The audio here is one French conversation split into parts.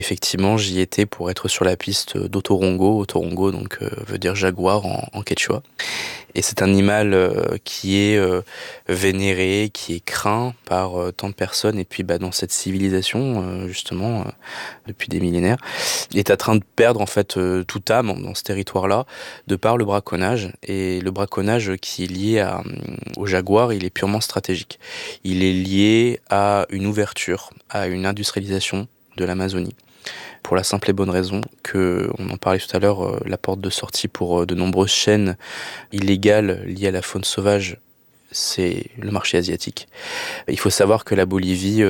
Effectivement, j'y étais pour être sur la piste d'Otorongo. Otorongo donc veut dire jaguar en quechua. Et c'est un animal qui est vénéré, qui est craint par tant de personnes. Et puis dans cette civilisation, justement, depuis des millénaires, il est en train de perdre en fait toute âme dans ce territoire-là, de par le braconnage. Et le braconnage qui est lié au jaguar, il est purement stratégique. Il est lié à une ouverture, à une industrialisation de l'Amazonie. Pour la simple et bonne raison que, on en parlait tout à l'heure, la porte de sortie pour de nombreuses chaînes illégales liées à la faune sauvage, c'est le marché asiatique. Il faut savoir que la Bolivie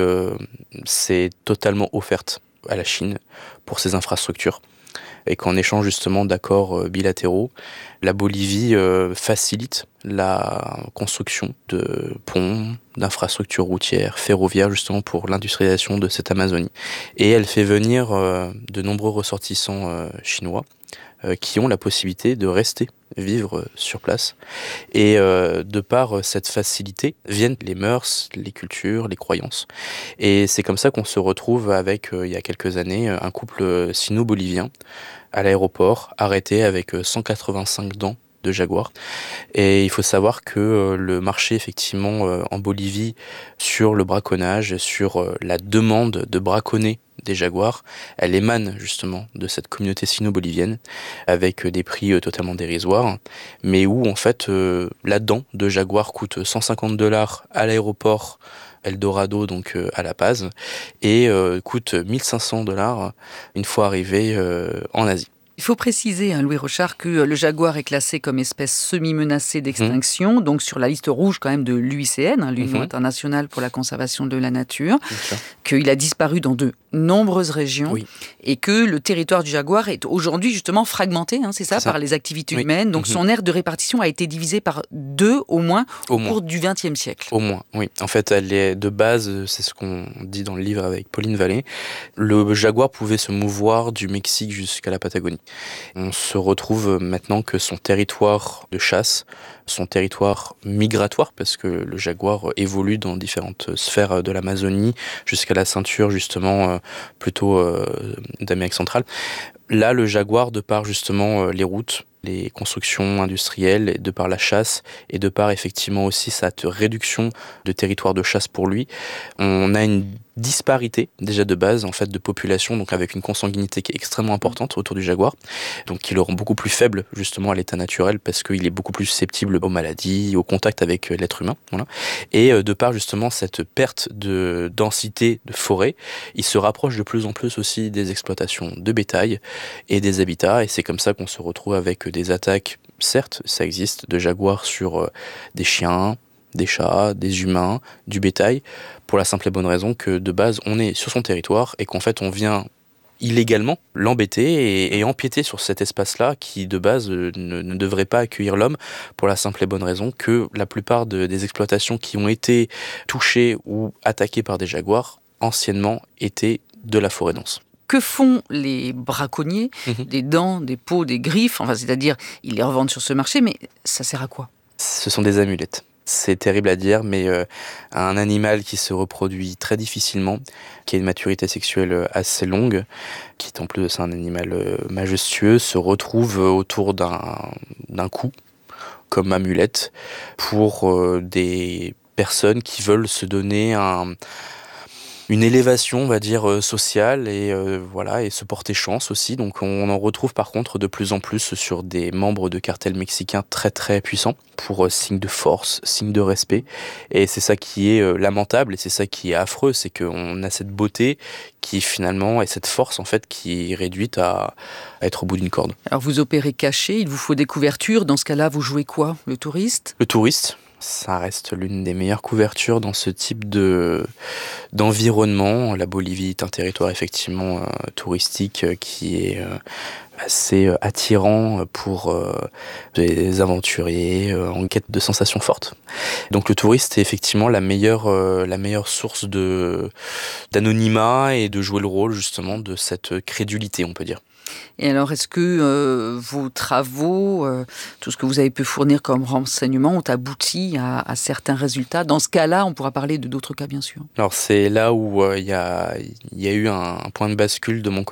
s'est totalement offerte à la Chine pour ses infrastructures et qu'en échange justement d'accords bilatéraux, la Bolivie facilite la construction de ponts, d'infrastructures routières, ferroviaires justement pour l'industrialisation de cette Amazonie. Et elle fait venir de nombreux ressortissants chinois qui ont la possibilité de rester vivre sur place. Et de par cette facilité viennent les mœurs, les cultures, les croyances. Et c'est comme ça qu'on se retrouve avec, il y a quelques années, un couple sino-bolivien à l'aéroport, arrêté avec 185 dents de jaguar. Et il faut savoir que le marché, effectivement, en Bolivie, sur le braconnage, sur la demande de braconner des jaguars, elle émane justement de cette communauté sino-bolivienne, avec des prix totalement dérisoires, mais où en fait la dent de jaguar coûte 150 dollars à l'aéroport Eldorado, donc à La Paz, et coûte 1500 dollars une fois arrivé en Asie. Il faut préciser, Louis Rochard, que le jaguar est classé comme espèce semi-menacée d'extinction, donc sur la liste rouge quand même de l'UICN, l'Union internationale pour la conservation de la nature, qu'il a disparu dans de nombreuses régions et que le territoire du jaguar est aujourd'hui justement fragmenté, c'est ça, par les activités humaines. Donc son aire de répartition a été divisée par 2 au moins au cours du XXe siècle. Au moins, oui. En fait, elle est de base, c'est ce qu'on dit dans le livre avec Pauline Vallée, le jaguar pouvait se mouvoir du Mexique jusqu'à la Patagonie. On se retrouve maintenant que son territoire de chasse, son territoire migratoire, parce que le jaguar évolue dans différentes sphères de l'Amazonie jusqu'à la ceinture justement plutôt d'Amérique centrale. Là, le jaguar, de par justement les routes, les constructions industrielles, et de par la chasse et de par effectivement aussi cette réduction de territoire de chasse pour lui, on a une disparité déjà de base en fait de population, donc avec une consanguinité qui est extrêmement importante autour du jaguar, donc qui le rend beaucoup plus faible justement à l'état naturel parce qu'il est beaucoup plus susceptible aux maladies, au contact avec l'être humain, voilà. Et de par justement cette perte de densité de forêt, il se rapproche de plus en plus aussi des exploitations de bétail et des habitats, et c'est comme ça qu'on se retrouve avec des attaques, certes ça existe, de jaguars sur des chiens, des chats, des humains, du bétail, pour la simple et bonne raison que de base on est sur son territoire et qu'en fait on vient illégalement l'embêter et empiéter sur cet espace-là qui de base ne devrait pas accueillir l'homme, pour la simple et bonne raison que la plupart des exploitations qui ont été touchées ou attaquées par des jaguars anciennement étaient de la forêt dense. Que font les braconniers des dents, des peaux, des griffes, c'est-à-dire ils les revendent sur ce marché, mais ça sert à quoi ? Ce sont des amulettes. C'est terrible à dire, mais un animal qui se reproduit très difficilement, qui a une maturité sexuelle assez longue, qui est en plus de ça un animal majestueux, se retrouve autour d'un cou, comme amulette, pour des personnes qui veulent se donner une élévation, on va dire, sociale et voilà, et se porter chance aussi. Donc on en retrouve par contre de plus en plus sur des membres de cartels mexicains très très puissants pour signe de force, signe de respect. Et c'est ça qui est lamentable et c'est ça qui est affreux, c'est qu'on a cette beauté qui finalement est cette force en fait qui est réduite à être au bout d'une corde. Alors vous opérez caché, il vous faut des couvertures. Dans ce cas-là, vous jouez quoi ? Le touriste ? Le touriste. Ça reste l'une des meilleures couvertures dans ce type d'environnement. La Bolivie est un territoire effectivement touristique qui est assez attirant pour des aventuriers en quête de sensations fortes. Donc le touriste est effectivement la meilleure source d'anonymat et de jouer le rôle justement de cette crédulité, on peut dire. Et alors, est-ce que vos travaux, tout ce que vous avez pu fournir comme renseignements, ont abouti à certains résultats? Dans ce cas-là, on pourra parler de d'autres cas, bien sûr. Alors c'est là où il y a eu un point de bascule de mon côté.